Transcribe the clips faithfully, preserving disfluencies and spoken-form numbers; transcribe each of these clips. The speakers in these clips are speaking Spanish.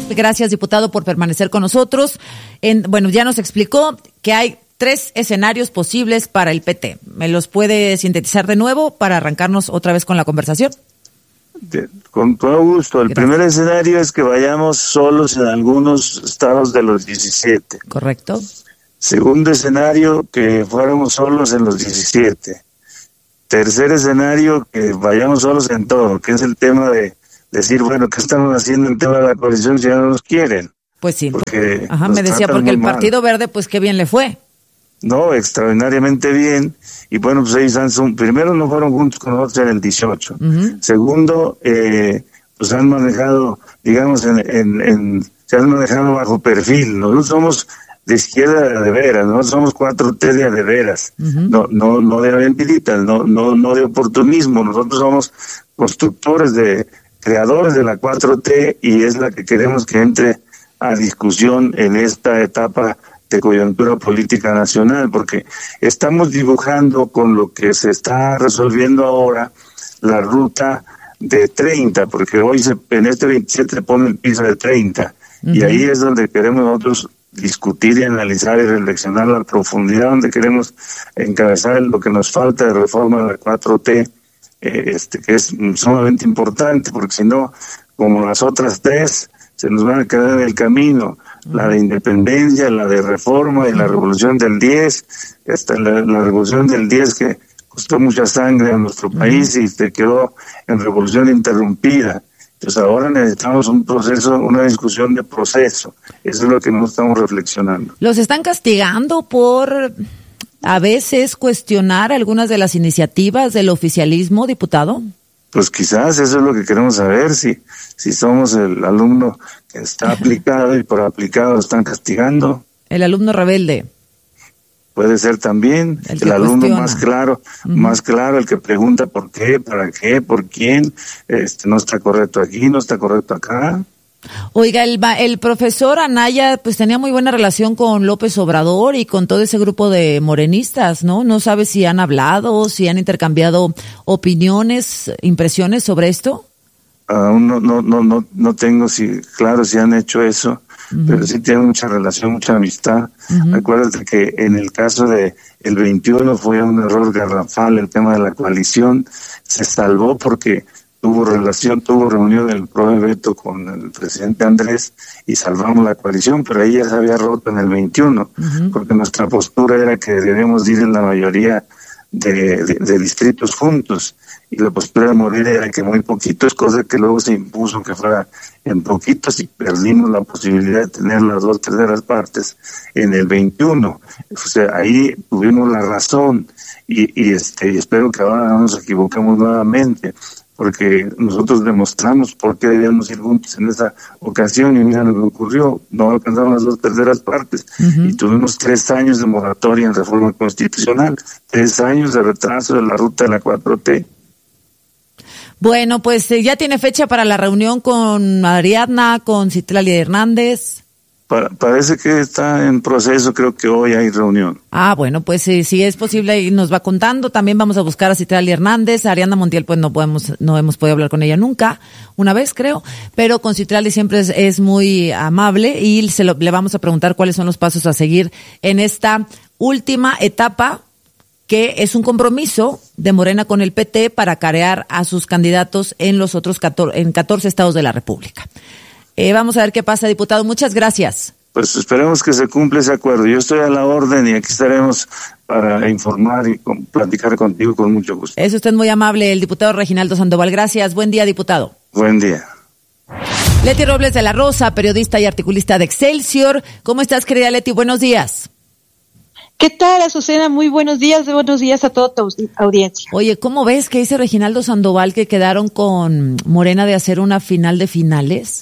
Gracias, diputado, por permanecer con nosotros. En, bueno, ya nos explicó que hay tres escenarios posibles para el P T. ¿Me los puede sintetizar de nuevo para arrancarnos otra vez con la conversación? De, con todo gusto. El Gracias. Primer escenario es que vayamos solos en algunos estados de los diecisiete. Correcto. Segundo escenario, que fuéramos solos en los diecisiete. Tercer escenario, que vayamos solos en todo, que es el tema de decir, bueno, ¿qué estamos haciendo en el tema de la coalición si ya no nos quieren? Pues sí. Porque Ajá, me decía, porque el Partido mal. Verde, pues qué bien le fue. No, extraordinariamente bien. Y bueno, pues ellos han, primero no fueron juntos con nosotros en el dieciocho. Uh-huh. Segundo, eh, pues han manejado, digamos, en, en, en, se han manejado bajo perfil. Nosotros somos de izquierda de veras, nosotros somos cuatro T de de veras. Uh-huh. No, no, no de aventilitas, no, no, no de oportunismo. Nosotros somos constructores de, creadores de la cuatro T y es la que queremos que entre a discusión en esta etapa de coyuntura política nacional, porque estamos dibujando con lo que se está resolviendo ahora la ruta de treinta, porque hoy se, en este veintisiete se pone el piso de treinta, uh-huh. y ahí es donde queremos nosotros discutir y analizar y reflexionar la profundidad, donde queremos encabezar lo que nos falta de reforma de la cuatro T, eh, este que es sumamente importante, porque si no, como las otras tres, se nos van a quedar en el camino. La de independencia, la de reforma y la revolución del diez, esta, la, la revolución del diez que costó mucha sangre a nuestro país y se quedó en revolución interrumpida. Entonces ahora necesitamos un proceso, una discusión de proceso. Eso es lo que nos estamos reflexionando. ¿Los están castigando por a veces cuestionar algunas de las iniciativas del oficialismo, diputado? Pues quizás eso es lo que queremos saber, si, si somos el alumno que está aplicado y por aplicado lo están castigando. El alumno rebelde. Puede ser también el, el alumno cuestiona. más claro, uh-huh. más claro, el que pregunta por qué, para qué, por quién, este no está correcto aquí, no está correcto acá. Oiga, el, el profesor Anaya pues tenía muy buena relación con López Obrador y con todo ese grupo de morenistas, ¿no? No sabe si han hablado, si han intercambiado opiniones, impresiones sobre esto. Aún no, no, no, no, no tengo si claro si han hecho eso, uh-huh. pero sí tienen mucha relación, mucha amistad. Uh-huh. Acuérdate que en el caso de el veintiuno fue un error garrafal el tema de la coalición, se salvó porque tuvo relación, tuvo reunión del profe Beto con el presidente Andrés y salvamos la coalición, pero ahí ya se había roto en el veintiuno, uh-huh. porque nuestra postura era que debíamos ir en la mayoría de, de, de distritos juntos, y la postura de Morena era que muy poquitos, cosa que luego se impuso que fuera en poquitos y perdimos la posibilidad de tener las dos terceras partes en el veintiuno. O sea, ahí tuvimos la razón y, y este y espero que ahora no nos equivoquemos nuevamente, porque nosotros demostramos por qué debíamos ir juntos en esa ocasión y mira lo que ocurrió, no alcanzaron las dos terceras partes uh-huh. y tuvimos tres años de moratoria en reforma constitucional, tres años de retraso de la ruta de la cuatro T. Bueno, pues eh, ya tiene fecha para la reunión con Ariadna, con Citlali Hernández. Pa- parece que está en proceso, creo que hoy hay reunión. Ah, bueno, pues eh, si es posible y nos va contando, también vamos a buscar a Citlali Hernández, a Ariadna Montiel pues no podemos, no hemos podido hablar con ella nunca, una vez creo, pero con Citlali siempre es, es muy amable y se lo, le vamos a preguntar cuáles son los pasos a seguir en esta última etapa, que es un compromiso de Morena con el P T para carear a sus candidatos en los otros catorce, en catorce estados de la República. Eh, vamos a ver qué pasa, diputado. Muchas gracias. Pues esperemos que se cumpla ese acuerdo. Yo estoy a la orden y aquí estaremos para informar y con, platicar contigo con mucho gusto. Es usted muy amable, el diputado Reginaldo Sandoval. Gracias. Buen día, diputado. Buen día. Leti Robles de la Rosa, periodista y articulista de Excelsior. ¿Cómo estás, querida Leti? Buenos días. ¿Qué tal, Azucena? Muy buenos días, buenos días a toda tu audiencia. Oye, ¿cómo ves que dice Reginaldo Sandoval que quedaron con Morena de hacer una final de finales?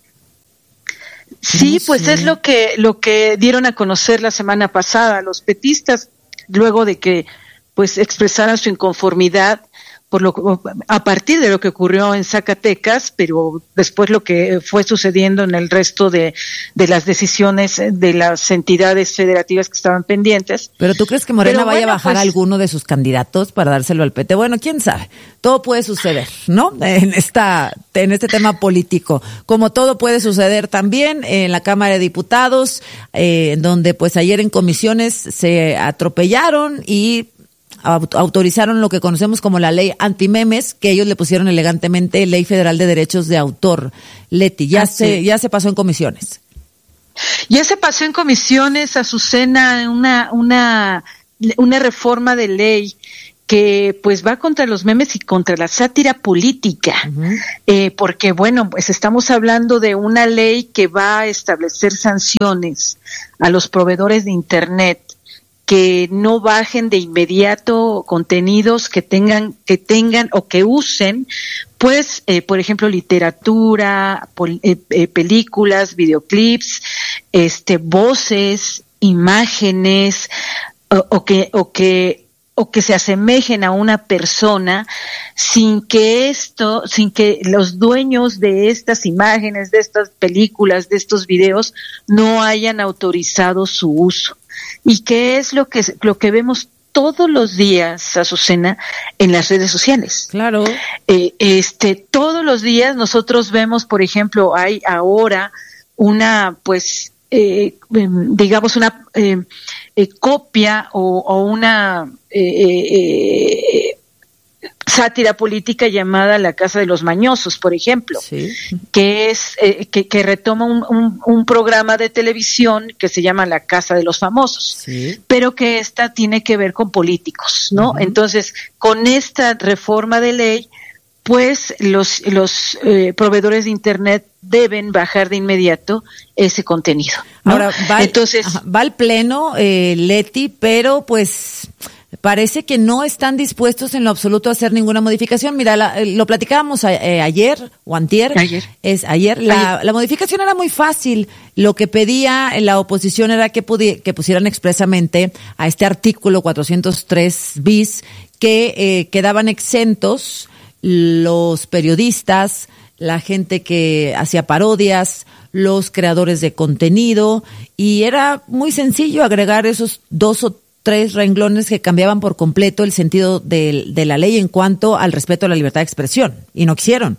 Sí, no pues sé. es lo que lo que dieron a conocer la semana pasada los petistas, luego de que pues expresaran su inconformidad por lo a partir de lo que ocurrió en Zacatecas, pero después lo que fue sucediendo en el resto de, de las decisiones de las entidades federativas que estaban pendientes. ¿Pero tú crees que Morena pero vaya bueno, a bajar pues, alguno de sus candidatos para dárselo al P T? Bueno, quién sabe. Todo puede suceder, ¿no? En esta, en este tema político. Como todo puede suceder también en la Cámara de Diputados, eh, donde pues ayer en comisiones se atropellaron y autorizaron lo que conocemos como la ley antimemes, que ellos le pusieron elegantemente Ley Federal de Derechos de Autor. Leti, ya Así. se, ya se pasó en comisiones. Ya se pasó en comisiones, Azucena, una, una, una reforma de ley que pues va contra los memes y contra la sátira política, uh-huh. eh, porque bueno, pues estamos hablando de una ley que va a establecer sanciones a los proveedores de Internet que no bajen de inmediato contenidos que tengan, que tengan o que usen, pues, eh, por ejemplo, literatura, pol, eh, eh, películas, videoclips, este, voces, imágenes, o, o que, o que, o que se asemejen a una persona sin que esto, sin que los dueños de estas imágenes, de estas películas, de estos videos, no hayan autorizado su uso. ¿Y qué es lo que lo que vemos todos los días, Azucena, en las redes sociales? Claro. Eh, este, todos los días nosotros vemos, por ejemplo, hay ahora una, pues, eh, digamos una eh, eh, copia o, o una eh, eh, sátira política llamada La Casa de los Mañosos, por ejemplo, sí. que es eh, que, que retoma un, un, un programa de televisión que se llama La Casa de los Famosos, sí. pero que esta tiene que ver con políticos, ¿no? Uh-huh. Entonces, con esta reforma de ley, pues los los eh, proveedores de Internet deben bajar de inmediato ese contenido, ¿no? Ahora, va, Entonces, ajá, va al pleno, eh, Leti, pero pues parece que no están dispuestos en lo absoluto a hacer ninguna modificación. Mira, la, lo platicábamos a, eh, ayer o antier. Ayer. Es ayer. La, ayer. la modificación era muy fácil. Lo que pedía la oposición era que, pudi- que pusieran expresamente a este artículo cuatrocientos tres bis que eh, quedaban exentos los periodistas, la gente que hacía parodias, los creadores de contenido, y era muy sencillo agregar esos dos o tres renglones que cambiaban por completo el sentido de, de la ley en cuanto al respeto a la libertad de expresión, y no quisieron.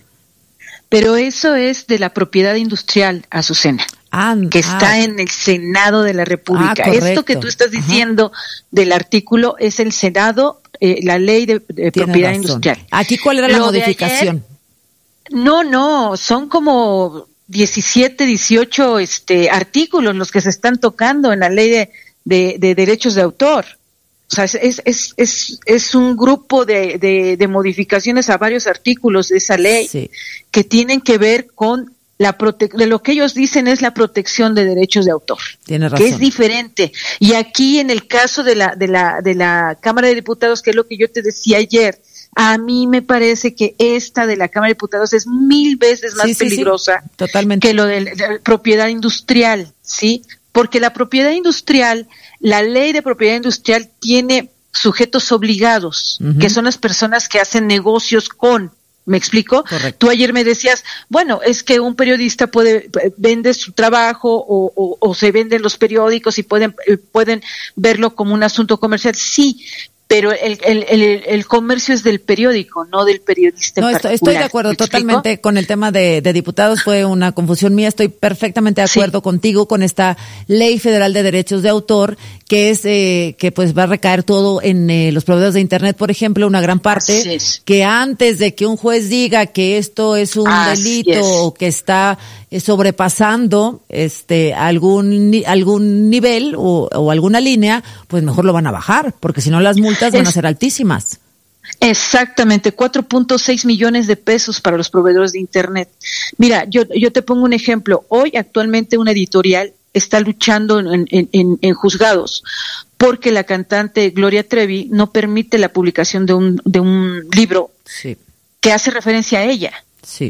Pero eso es de la propiedad industrial, Azucena, ah, que está ah, en el Senado de la República. Ah, Esto que tú estás diciendo Ajá. del artículo es el Senado, eh, la ley de, de propiedad razón. industrial. ¿Aquí cuál era la Lo modificación? Ayer, no, no, son como diecisiete, dieciocho este, artículos los que se están tocando en la ley de, de, de derechos de autor. O sea, es, es, es, es un grupo de, de, de modificaciones a varios artículos de esa ley sí. que tienen que ver con la prote- de lo que ellos dicen es la protección de derechos de autor, Tiene razón. que es diferente. Y aquí en el caso de la, de la, de la Cámara de Diputados, que es lo que yo te decía ayer, a mí me parece que esta de la Cámara de Diputados es mil veces más sí, sí, peligrosa sí, totalmente. que lo de la propiedad industrial, ¿sí? Porque la propiedad industrial, la ley de propiedad industrial tiene sujetos obligados, uh-huh. que son las personas que hacen negocios con, ¿me explico? Correcto. Tú ayer me decías, bueno, es que un periodista puede, vende su trabajo o, o, o se venden los periódicos y pueden, pueden verlo como un asunto comercial, sí, pero el, el, el, el comercio es del periódico, no del periodista no, en particular. Estoy de acuerdo totalmente explico? con el tema de, de diputados, fue una confusión mía, estoy perfectamente de acuerdo sí. contigo con esta Ley Federal de Derechos de Autor, que es, eh, que pues va a recaer todo en eh, los proveedores de Internet, por ejemplo, una gran parte, es. que antes de que un juez diga que esto es un Así delito es. o que está eh, sobrepasando este algún ni, algún nivel o, o alguna línea, pues mejor lo van a bajar, porque si no las multas van es, a ser altísimas. Exactamente, cuatro punto seis millones de pesos para los proveedores de Internet. Mira, yo, yo te pongo un ejemplo. Hoy actualmente una editorial está luchando en, en, en, en juzgados porque la cantante Gloria Trevi no permite la publicación de un, de un libro sí. que hace referencia a ella. Sí.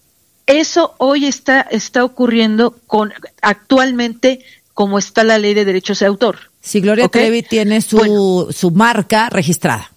Eso hoy está, está ocurriendo con actualmente como está la ley de derechos de autor. Si Gloria ¿Okay? Trevi tiene su, bueno, su marca registrada.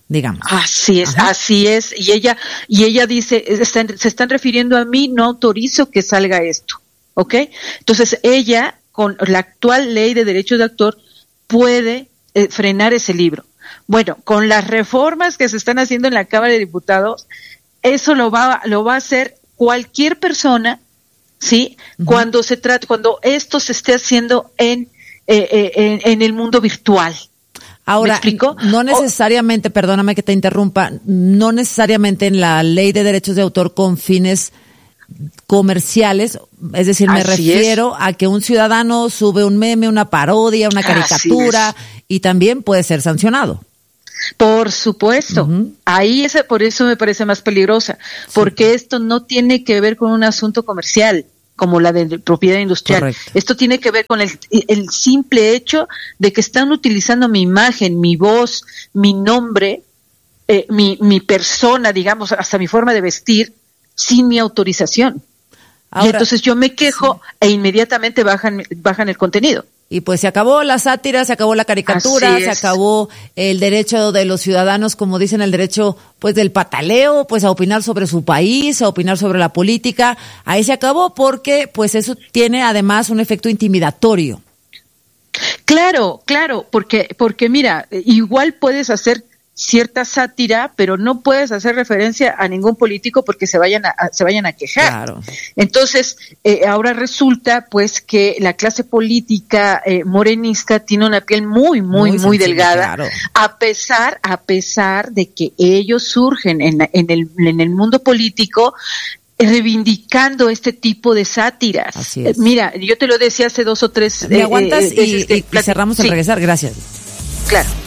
digamos. Así es, Ajá. así es. Y ella, y ella dice, están, se están refiriendo a mí, no autorizo que salga esto, ¿ok? Entonces ella, con la actual ley de derechos de autor, puede eh, frenar ese libro. Bueno, con las reformas que se están haciendo en la Cámara de Diputados, eso lo va, lo va a hacer cualquier persona, ¿sí? Uh-huh. Cuando se trata, cuando esto se esté haciendo en, eh, eh, en, en el mundo virtual. Ahora, no necesariamente, perdóname que te interrumpa, no necesariamente en la ley de derechos de autor con fines comerciales, es decir, me Así refiero es. a que un ciudadano sube un meme, una parodia, una caricatura y también puede ser sancionado. Por supuesto, uh-huh. ahí ese, por eso me parece más peligrosa, porque sí. esto no tiene que ver con un asunto comercial como la de propiedad industrial. Correcto. Esto tiene que ver con el, el simple hecho de que están utilizando mi imagen, mi voz, mi nombre, eh, mi, mi persona, digamos, hasta mi forma de vestir, sin mi autorización. Ahora, y entonces yo me quejo sí. e inmediatamente bajan, bajan el contenido. Y pues se acabó la sátira, se acabó la caricatura, se acabó el derecho de los ciudadanos, como dicen, el derecho pues del pataleo, pues a opinar sobre su país, a opinar sobre la política. Ahí se acabó porque pues eso tiene además un efecto intimidatorio. Claro, claro, porque porque mira, igual puedes hacer cierta sátira, pero no puedes hacer referencia a ningún político porque se vayan a, a se vayan a quejar. Claro. Entonces, eh, ahora resulta pues que la clase política eh, morenista tiene una piel muy, muy, muy, muy delgada, claro. a pesar, a pesar de que ellos surgen en, en el, en el mundo político reivindicando este tipo de sátiras. Así es. Eh, mira, yo te lo decía hace dos o tres. ¿Me eh, aguantas eh, y, y, y, y cerramos al sí. regresar? Gracias. Claro.